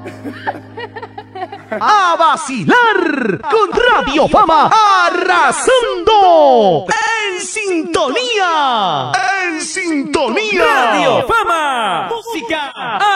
A vacilar con Radio Fama arrasando en sintonía. En sintonía. Radio Fama. Música